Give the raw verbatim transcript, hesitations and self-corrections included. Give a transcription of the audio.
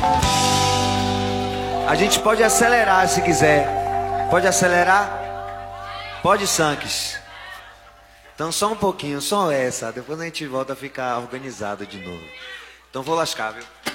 A gente pode acelerar se quiser. Pode acelerar? Pode, Sanques. Então só um pouquinho, só essa. Depois a gente volta a ficar organizado de novo. Então vou lascar, viu?